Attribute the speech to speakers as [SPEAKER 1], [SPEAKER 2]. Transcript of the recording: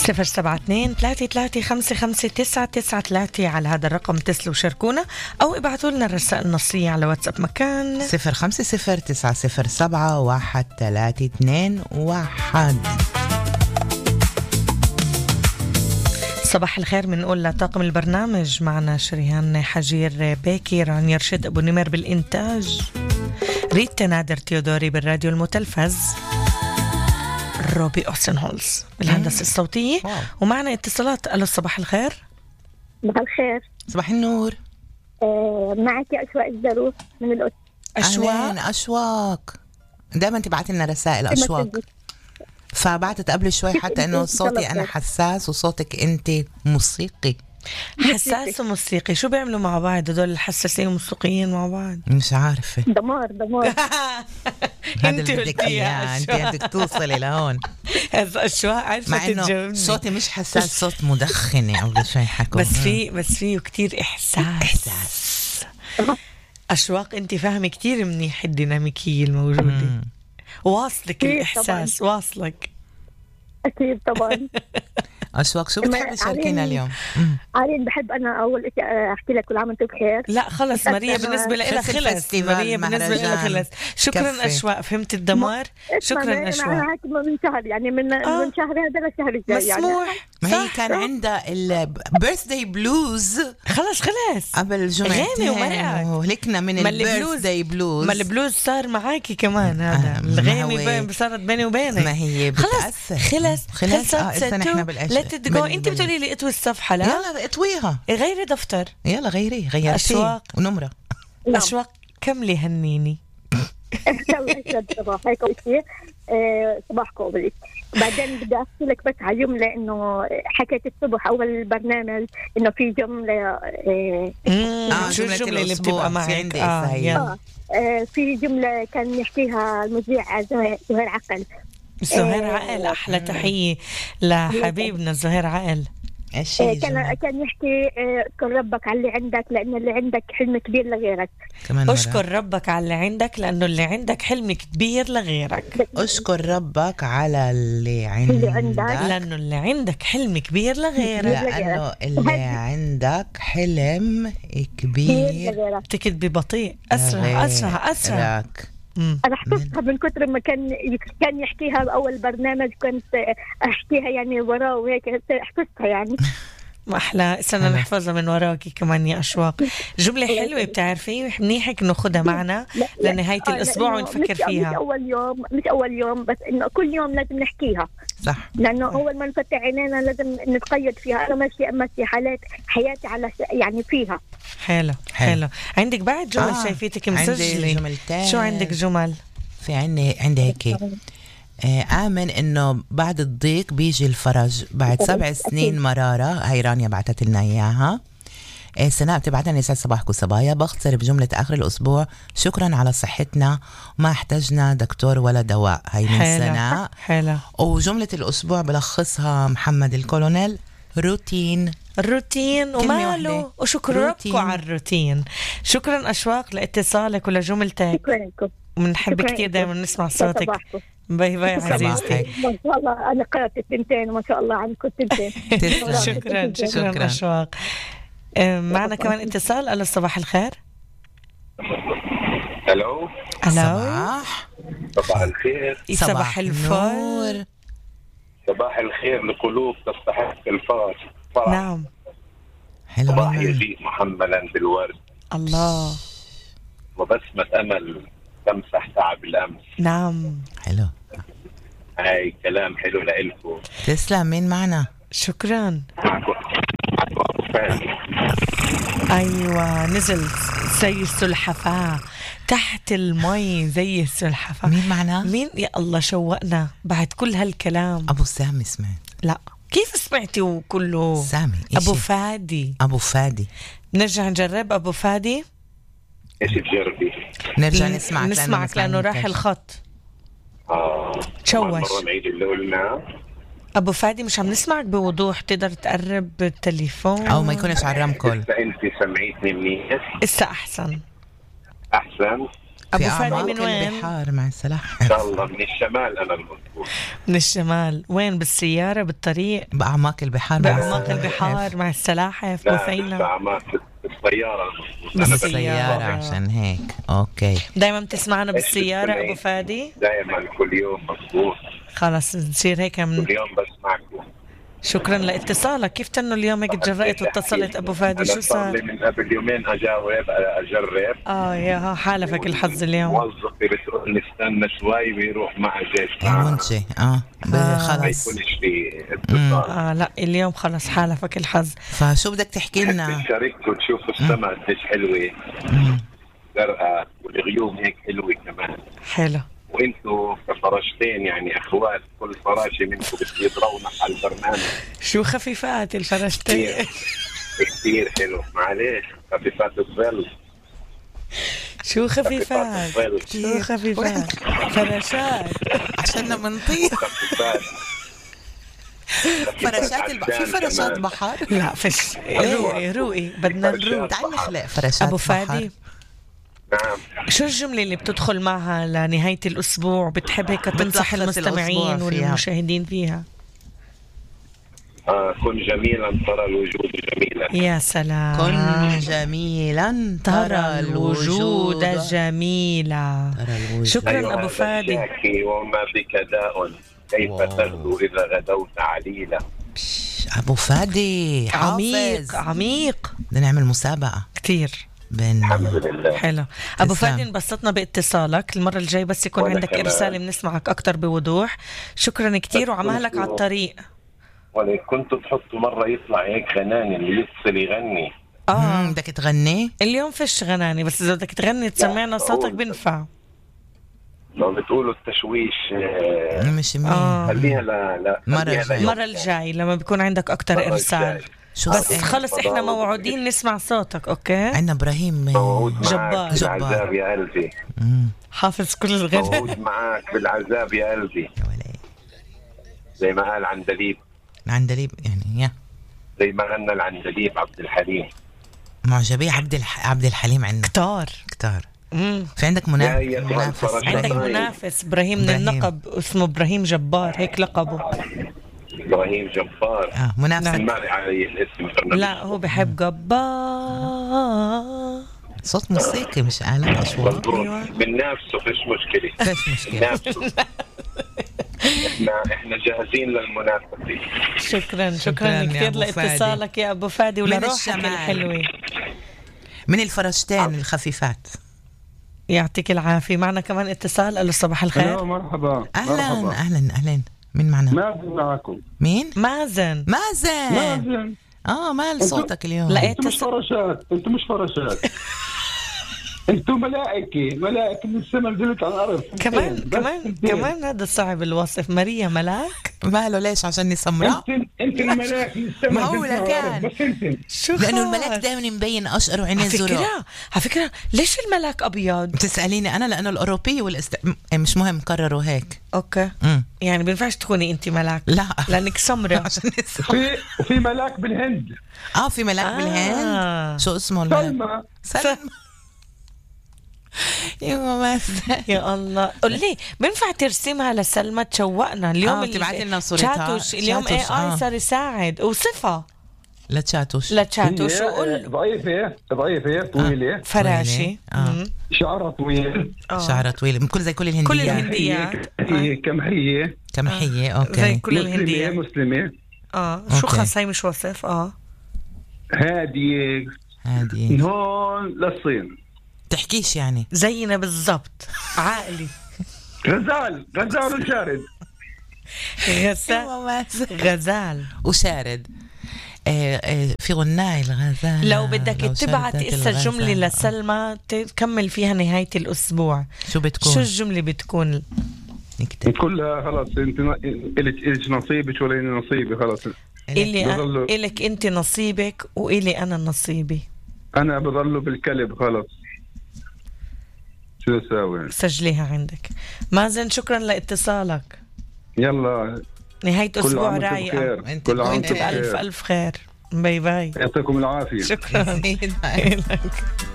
[SPEAKER 1] 072-335-5993 على هذا الرقم اتصلوا وشاركونا أو ابعثوا لنا الرسائل النصية على واتساب مكان
[SPEAKER 2] 0509071321.
[SPEAKER 1] صباح الخير. بنقول لطاقم البرنامج معنا شريهان حجير بيكي، رانيا رشد أبو نمر بالإنتاج، ريتا نادر تيودوري بالراديو المتلفز، روبي أوسنهولز بالهندسة الصوتية. ومعنا اتصالات. ألو صباح الخير.
[SPEAKER 3] صباح الخير.
[SPEAKER 2] صباح النور.
[SPEAKER 3] معك أشواق الزروف من القدس.
[SPEAKER 2] أشواق دائما تبعت لنا رسائل أشواق، فبعتت قبل شوي حتى إنه صوتي أنا حساس وصوتك أنت موسيقي.
[SPEAKER 1] حساس وموسيقي، شو بيعملوا مع بعض هدول الحساسين والموسيقيين مع بعض؟
[SPEAKER 2] مش عارفة.
[SPEAKER 3] دمار
[SPEAKER 2] هذا اللي بدك إياه، أنت بدك توصلي لهون.
[SPEAKER 1] أشواق عارفة
[SPEAKER 2] مع إنه صوتي مش حساس، صوت مدخنة أو شيء حكوا،
[SPEAKER 1] بس فيه كتير إحساس. أشواق أنت فاهمة كتير منيح الديناميكية الموجودة. واصلك الإحساس طبعاً. واصلك
[SPEAKER 3] أكيد طبعا.
[SPEAKER 2] أشواق شو بتحبي تشاركينا اليوم؟
[SPEAKER 3] عارين بحب أنا أول شيء أحكي لك كل عام وأنتم بخير.
[SPEAKER 1] لا خلص ماريا بالنسبة لها خلص، ماريا بالنسبة لها خلص. شكرا أشواق، فهمت الدمار. شكرا أشواق.
[SPEAKER 3] من شهر يعني من شهر هذا للشهر الجاي
[SPEAKER 1] مسموح
[SPEAKER 3] يعني.
[SPEAKER 2] ما هي كان عندها البيرثداي بلوز
[SPEAKER 1] خلص
[SPEAKER 2] قبل جمعتين وهلكنا من البيرثداي بلوز.
[SPEAKER 1] ما البلوز صار معاكي كمان هذا الغيمي صارت بيني وبينك.
[SPEAKER 2] ما هي بتأثر.
[SPEAKER 1] خلص
[SPEAKER 2] احنا بالأشياء.
[SPEAKER 1] لا تدقوا. انت بتقولي لي اطوي الصفحة. لا
[SPEAKER 2] يلا اطويها،
[SPEAKER 1] غيري دفتر.
[SPEAKER 2] يلا غيرتي
[SPEAKER 1] أشواق
[SPEAKER 2] ونمرة.
[SPEAKER 1] أشواق كملي هنيني.
[SPEAKER 3] صباحكم بلي. بعدين بدي أحكي لك بس على جملة إنه حكيت الصبح أول البرنامج إنه في جملة
[SPEAKER 1] شو الجملة اللي بتبقى معك؟
[SPEAKER 3] في جملة كان يحكيها المذيع زهير عقل.
[SPEAKER 1] زهير عقل أحلى تحية لحبيبنا زهير عقل.
[SPEAKER 3] كان يحكي اشكر ربك على اللي عندك لأن اللي عندك حلم كبير لغيرك.
[SPEAKER 1] اشكر ربك على اللي عندك لأنه اللي عندك حلم كبير لغيرك.
[SPEAKER 2] اشكر ربك على اللي عندك
[SPEAKER 1] لأنه اللي عندك حلم كبير لغيرك.
[SPEAKER 2] لأنه اللي عندك حلم كبير.
[SPEAKER 1] تكتبي بطيء. أسرع.
[SPEAKER 3] أنا حفظتها من كتر ما كان يحكيها أول برنامج كنت أحكيها يعني وراه وهيك حفظتها يعني.
[SPEAKER 1] ما أحلى استنى نحفظها من وراكي كمان يا أشواق. جملة حلوة بتعرفي منيحك ناخدها معنا لنهاية الأسبوع ونفكر فيها.
[SPEAKER 3] مش أول يوم بس إنه كل يوم لازم نحكيها.
[SPEAKER 2] صح.
[SPEAKER 3] لأنه أول ما نفتح عينينا لازم نتقيد فيها. أنا ماشي حياتي على يعني فيها.
[SPEAKER 1] حلو. عندك بعد جمل شايفيتك مسجلة؟ شو عندك جمل؟
[SPEAKER 2] في عندي هيك. آمن إنه بعد الضيق بيجي الفرج. بعد 7 سنين مرارة. هاي رانيا بعتت لنا إياها. سناء بتبعتنا يسعد صباحكم صبايا. بختصر بجملة آخر الأسبوع: شكرا على صحتنا وما احتجنا دكتور ولا دواء. هاي من سناء.
[SPEAKER 1] حلو.
[SPEAKER 2] وجملة الأسبوع بلخصها محمد الكولونيل: روتين
[SPEAKER 1] وماله. وشكرا لكم على الروتين. شكرا أشواق لاتصالك ولا
[SPEAKER 3] شكرا.
[SPEAKER 1] ومنحب كتير دائما نسمع صوتك. باي عزيزتي.
[SPEAKER 3] ما شاء الله أنا قرأت التنتين وما شاء الله عنكم التنتين.
[SPEAKER 1] شكرا أشواق. معنا كمان اتصال. ألو صباح الخير.
[SPEAKER 4] الو صباح الخير.
[SPEAKER 1] صباح الفل.
[SPEAKER 4] صباح الخير لقلوب تستحق الفرح.
[SPEAKER 1] نعم.
[SPEAKER 4] حلو. صباح يجيء محملا بالورد.
[SPEAKER 1] الله.
[SPEAKER 4] وبسمة أمل تمسح تعب الأمس.
[SPEAKER 1] نعم.
[SPEAKER 2] حلو.
[SPEAKER 4] هاي كلام حلو لإلكم.
[SPEAKER 2] تسلم. مين معنا؟
[SPEAKER 1] شكرا. أيوة نزل زي السلحفاة تحت المي زي السلحفاة.
[SPEAKER 2] مين معنا؟
[SPEAKER 1] مين يا الله شوقنا بعد كل هالكلام.
[SPEAKER 2] أبو سامي سمعت.
[SPEAKER 1] لا كيف سمعتي وكله
[SPEAKER 2] سامي؟
[SPEAKER 1] أبو فادي. نرجع نجرب أبو فادي.
[SPEAKER 4] إيش تجربي؟
[SPEAKER 2] نرجع
[SPEAKER 1] نسمعك لأنه راح الخط. تشوش.
[SPEAKER 4] مرة نعيد اللي قلنا.
[SPEAKER 1] أبو فادي مش عم نسمعك بوضوح. تقدر تقرب التليفون
[SPEAKER 2] أو ما يكونش على الرمكول.
[SPEAKER 4] أنت سمعيتني منيح.
[SPEAKER 1] إسا أحسن. أبو
[SPEAKER 2] في
[SPEAKER 1] فادي
[SPEAKER 2] أعماق
[SPEAKER 1] من وين؟
[SPEAKER 2] البحار مع السلاحف.
[SPEAKER 4] ان شاء الله من الشمال انا المذكور.
[SPEAKER 1] من الشمال. وين؟ بالسيارة بالطريق؟
[SPEAKER 2] بأعماق البحار مع
[SPEAKER 1] بأعماق
[SPEAKER 2] السلاحف.
[SPEAKER 1] البحار مع السلاحف
[SPEAKER 4] لا
[SPEAKER 1] بوثينة.
[SPEAKER 4] بالساعة بالسيارة.
[SPEAKER 2] بالسيارة عشان هيك. أوكي.
[SPEAKER 1] دايما بتسمعنا بالسيارة أبو فادي؟
[SPEAKER 4] دائما كل يوم مضبوط.
[SPEAKER 1] خلاص نصير هيك
[SPEAKER 4] كل يوم بسمعكم.
[SPEAKER 1] شكرا لاتصالك. كيف تنو اليوم هيك تجرأت واتصلت أبو فادي؟ شو صار؟
[SPEAKER 4] أنا من قبل يومين أجرب
[SPEAKER 1] يا حالفك الحظ اليوم.
[SPEAKER 4] موظفي بتقول لي استنى شوي بيروح مع جيش.
[SPEAKER 2] منشي خلص.
[SPEAKER 4] ما يكونش في اتصال.
[SPEAKER 1] لا اليوم خلص حالفك الحظ.
[SPEAKER 2] فشو بدك تحكي لنا؟
[SPEAKER 4] تشاركوا تشوفوا السماء قديش حلوة زرقاء والغيوم هيك حلوة كمان.
[SPEAKER 1] حلو.
[SPEAKER 4] وانتوا كفراشتين يعني اخوات، كل فراشة منكم بتصير رونق على البرنامج.
[SPEAKER 1] شو خفيفات الفراشتين.
[SPEAKER 4] كثير حلو. معلش خفيفات الظل.
[SPEAKER 1] شو خفيفات؟ شو خفيفات؟ فراشات
[SPEAKER 2] عشان بنطير. فراشات في فراشات بحر؟
[SPEAKER 1] لا فيش. روقي بدنا نروق.
[SPEAKER 2] تعال نخلق فراشات
[SPEAKER 1] أبو
[SPEAKER 2] بحر.
[SPEAKER 1] فادي
[SPEAKER 4] نعم.
[SPEAKER 1] شو الجملة اللي بتدخل معها لنهاية الأسبوع بتحب هيك تنصح المستمعين والمشاهدين فيها؟
[SPEAKER 4] كن جميلا ترى الوجود جميلا.
[SPEAKER 1] يا سلام.
[SPEAKER 2] كن جميلا ترى الوجود
[SPEAKER 1] جميلا. شكرا أبو فادي.
[SPEAKER 4] وما بك داء كيف تغدو إذا غدوت عليلا.
[SPEAKER 2] أبو فادي
[SPEAKER 1] عميق عميق.
[SPEAKER 2] بدنا نعمل مسابقة
[SPEAKER 1] كتير.
[SPEAKER 4] الحمد لله.
[SPEAKER 1] حلو أبو فادي، انبسطنا باتصالك. المرة الجاي بس يكون عندك إرسال بنسمعك أكتر بوضوح. شكرا كتير وعمالك على الطريق.
[SPEAKER 4] ولا كنت تحطوا مرة يطلع هيك غناني اللي يتصل يغني.
[SPEAKER 2] بدك تغني؟
[SPEAKER 1] اليوم فيش غناني، بس إذا بدك تغني تسمعنا صوتك بنفع.
[SPEAKER 4] لو بتقولوا التشويش
[SPEAKER 2] مش منيح.
[SPEAKER 4] خليها لا
[SPEAKER 1] المرة الجاي لما بيكون عندك أكتر إرسال. بس خلص إحنا موعودين نسمع صوتك. أوكي.
[SPEAKER 2] عندنا إبراهيم
[SPEAKER 1] جبار.
[SPEAKER 4] بالعذاب يا قلبي.
[SPEAKER 1] حافظ كل الغنى.
[SPEAKER 4] موعود معك بالعذاب يا قلبي. زي ما قال عندليب
[SPEAKER 2] يعني
[SPEAKER 4] زي ما غنى العندليب عبد الحليم.
[SPEAKER 2] معجبي عبد الحليم عندنا كتار. في عندك منافس.
[SPEAKER 1] عندك منافس إبراهيم من النقب اسمه إبراهيم جبار، هيك لقبه.
[SPEAKER 4] إبراهيم جبار.
[SPEAKER 2] منافس.
[SPEAKER 4] ما علي الاسم.
[SPEAKER 1] لا هو بحب جبار.
[SPEAKER 2] صوت موسيقي مش آلة أشواق.
[SPEAKER 4] أيوة. بننافسه فيش مشكلة. احنا جاهزين للمنافسة.
[SPEAKER 1] شكرا كثير لاتصالك يا أبو فادي ولروحك الحلوة.
[SPEAKER 2] من الفراشتين الخفيفات.
[SPEAKER 1] يعطيك العافية. معنا كمان اتصال. ألو صباح الخير.
[SPEAKER 5] مرحبا.
[SPEAKER 2] أهلا مين معنا؟
[SPEAKER 5] مازن معكم.
[SPEAKER 2] مين؟
[SPEAKER 1] مازن.
[SPEAKER 2] مال صوتك اليوم.
[SPEAKER 5] انتم مش فراشات. انتم ملائكة من السماء نزلت على الأرض.
[SPEAKER 1] كمان هذا صعب الوصف. ماريا ملاك.
[SPEAKER 2] ماله ليش؟ عشان سمراء.
[SPEAKER 5] انت الملاك من السماء.
[SPEAKER 2] ما هو كان
[SPEAKER 5] بس انت
[SPEAKER 2] لأنه الملاك دائما مبين أشقر وعينيه زرق.
[SPEAKER 1] على فكرة ليش الملاك أبيض؟
[SPEAKER 2] بتسأليني أنا لأنه الأوروبي مش مهم قرروا هيك.
[SPEAKER 1] أوكي. يعني بينفعش تكوني أنت ملاك.
[SPEAKER 2] لا
[SPEAKER 1] لأنك سمراء.
[SPEAKER 2] عشان
[SPEAKER 5] وفي ملاك بالهند.
[SPEAKER 2] في ملاك بالهند. شو اسمه الملاك؟ سلمى. يا
[SPEAKER 1] الله. قل لي بينفع ترسمها لسلمى تشوقنا اليوم؟ اللي
[SPEAKER 2] تبعتي لنا صورتها
[SPEAKER 1] اليوم صار يساعد وصفها
[SPEAKER 2] لتشاتوش
[SPEAKER 5] وقول ضعيفة طويلة
[SPEAKER 1] فراشي
[SPEAKER 5] شعرها طويل
[SPEAKER 2] زي كل الهنديات. كمحية اوكي
[SPEAKER 1] زي كل الهنديات.
[SPEAKER 5] مسلمة.
[SPEAKER 1] شو خاص هي مش وصف.
[SPEAKER 5] هادية من هون للصين.
[SPEAKER 2] تحكيش يعني
[SPEAKER 1] زينا بالضبط. عائلي.
[SPEAKER 5] غزال وشارد.
[SPEAKER 1] غزال
[SPEAKER 2] وشارد. في غناي الغزال.
[SPEAKER 1] لو بدك تبعت إسا جملة لسلمى تكمل فيها نهاية الأسبوع،
[SPEAKER 2] شو بتكون؟
[SPEAKER 1] شو الجملة بتكون؟
[SPEAKER 5] كلها خلاص. انت إلك نصيبك ولا نصيبي. خلاص
[SPEAKER 1] إلك انت نصيبك وإلي أنا نصيبي.
[SPEAKER 5] أنا بضله بالكلب. خلاص شو أساوي؟
[SPEAKER 1] سجليها عندك. مازن شكرا لاتصالك.
[SPEAKER 5] يلا
[SPEAKER 1] نهاية أسبوع رايقة. وانت بألف خير. باي باي.
[SPEAKER 5] يعطيكم العافية.
[SPEAKER 1] شكرا.